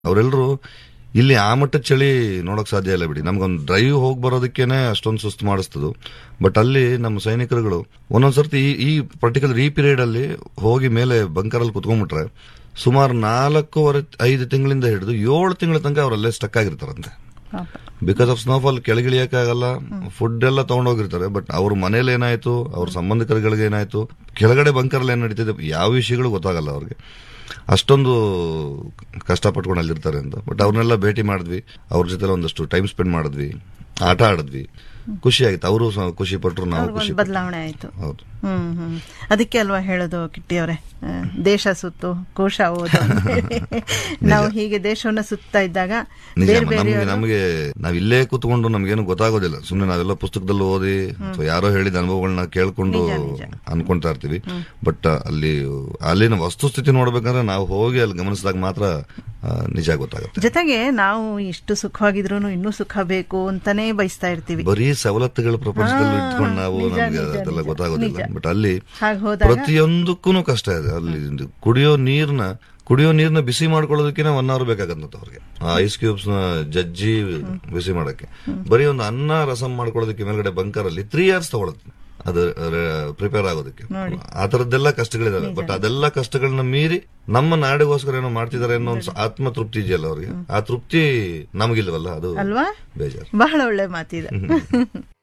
ಅವರೆಲ್ಲರೂ ಇಲ್ಲಿ ಆ ಮಟ್ಟದ ಚಳಿ ನೋಡಕ್ ಸಾಧ್ಯ ಇಲ್ಲ ಬಿಡಿ. ನಮ್ಗೊಂದು ಡ್ರೈವ್ ಹೋಗಿ ಬರೋದಕ್ಕೇನೆ ಅಷ್ಟೊಂದು ಸುಸ್ತು ಮಾಡಿಸ್ತದು. ಬಟ್ ಅಲ್ಲಿ ನಮ್ಮ ಸೈನಿಕರುಗಳು ಒಂದೊಂದ್ಸರ್ತಿ ಈ ಪರ್ಟಿಕ್ಯುಲರ್ ಈ ಪೀರಿಯಡ್ ಅಲ್ಲಿ ಹೋಗಿ ಮೇಲೆ ಬಂಕರಲ್ಲಿ ಕುತ್ಕೊಂಡ್ಬಿಟ್ರೆ ಸುಮಾರು 4.5 ತಿಂಗಳಿಂದ ಹಿಡಿದು 7 ತಿಂಗಳ ತನಕ ಅವರಲ್ಲೇ stuck ಆಗಿರ್ತಾರಂತೆ. Because of snowfall ಕೆಳಗಿಳಿಯಕ್ಕಾಗಲ್ಲ, food ಎಲ್ಲ ತಗೊಂಡೋಗಿರ್ತಾರೆ. ಬಟ್ ಅವ್ರ ಮನೇಲಿ ಏನಾಯ್ತು, ಅವ್ರ ಸಂಬಂಧಿಕರುಗಳಿಗೆ ಏನಾಯ್ತು, ಕೆಳಗಡೆ ಬಂಕರಲ್ಲಿ ಏನ್ ನಡೀತಿದೆ, ಯಾವ ವಿಷಯಗಳು ಗೊತ್ತಾಗಲ್ಲ ಅವ್ರಿಗೆ. ಅಷ್ಟೊಂದು ಕಷ್ಟಪಟ್ಕೊಂಡು ಅಲ್ಲಿರ್ತಾರೆ ಅಂತ. ಬಟ್ ಅವ್ರನ್ನೆಲ್ಲ ಭೇಟಿ ಮಾಡಿದ್ವಿ, ಅವ್ರ ಜೊತೆ ಒಂದಷ್ಟು ಟೈಮ್ ಸ್ಪೆಂಡ್ ಮಾಡಿದ್ವಿ, ಆಟ ಆಡಿದ್ವಿ, ಖುಷಿ ಆಯ್ತು. ಅವರು ಖುಷಿ ಪಟ್ರು, ನಾವು ಖುಷಿ. ಬದಲಾವಣೆ ಆಯ್ತು. ಹೌದು. ಅದಕ್ಕೆ ಅಲ್ವಾ ಹೇಳೋದು ಕಿಟ್ಟಿ ಅವರೇ, ದೇಶ ಸುತ್ತು ಕೋಶ ಓದು. ನಾವು ಹೀಗೆ ದೇಶವನ್ನ ಸುತ್ತಾ ಇದ್ದಾಗ ನಮಗೆ ನಾವ್ ಇಲ್ಲೇ ಕೂತ್ಕೊಂಡು ನಮ್ಗೇನು ಗೊತ್ತಾಗೋದಿಲ್ಲ. ಸುಮ್ನೆ ನಾವೆಲ್ಲ ಪುಸ್ತಕದಲ್ಲಿ ಓದಿ ಅಥವಾ ಯಾರೋ ಹೇಳಿದ ಅನುಭವಗಳನ್ನ ಕೇಳ್ಕೊಂಡು ಅನ್ಕೊಂತಾ ಇರ್ತೀವಿ. ಬಟ್ ಅಲ್ಲಿನ ವಸ್ತುಸ್ಥಿತಿ ನೋಡ್ಬೇಕಂದ್ರೆ ನಾವು ಹೋಗಿ ಅಲ್ಲಿ ಗಮನಿಸಿದಾಗ ಮಾತ್ರ ನಿಜ ಗೊತ್ತಾಗುತ್ತೆ. ಜೊತೆಗೆ ನಾವು ಇಷ್ಟು ಸುಖವಾಗಿದ್ರು ಇನ್ನೂ ಸುಖ ಬೇಕು ಅಂತಾನೆ ಬಯಸ್ತಾ ಇರ್ತೀವಿ. ಬರೀ ಸವಲತ್ತುಗಳ ಪ್ರಪಂಚದಲ್ಲಿ ಇಟ್ಕೊಂಡು ನಾವು ನಮ್ಗೆ ಅದೆಲ್ಲ ಗೊತ್ತಾಗೋದಿಲ್ಲ. ಬಟ್ ಅಲ್ಲಿ ಪ್ರತಿಯೊಂದಕ್ಕೂ ಕಷ್ಟ ಇದೆ. ಅಲ್ಲಿ ಕುಡಿಯೋ ನೀರ್ನ ಬಿಸಿ ಮಾಡ್ಕೊಳ್ಳೋದಕ್ಕೆ 1 ಅವರ್ ಬೇಕಾಗತ್ತ ಅವ್ರಿಗೆ. ಐಸ್ ಕ್ಯೂಬ್ಸ್ ನ ಜಜ್ಜಿ ಬಿಸಿ ಮಾಡಕ್ಕೆ. ಬರೀ ಒಂದು ಅನ್ನ ರಸಂ ಮಾಡ್ಕೊಳ್ಳೋದಕ್ಕೆ ಮೇಲ್ಗಡೆ ಬಂಕರ್ ಅಲ್ಲಿ 3 hours ತಗೊಳುತ್ತೆ ಅದು ಪ್ರಿಪೇರ್ ಆಗೋದಕ್ಕೆ. ಆ ತರದ್ದೆಲ್ಲ ಕಷ್ಟಗಳಿದಾವೆ. ಬಟ್ ಅದೆಲ್ಲ ಕಷ್ಟಗಳನ್ನ ಮೀರಿ ನಮ್ಮ ನಾಡಿಗೋಸ್ಕರ ಏನೋ ಮಾಡ್ತಿದಾರೆ ಅನ್ನೋ ಒಂದು ಆತ್ಮ ತೃಪ್ತಿ ಇದೆಯಲ್ಲ ಅವ್ರಿಗೆ, ಆ ತೃಪ್ತಿ ನಮಗಿಲ್ವಲ್ಲ, ಅದು ಬೇಜಾರು. ಬಹಳ ಒಳ್ಳೆ ಮಾತಿದೆ.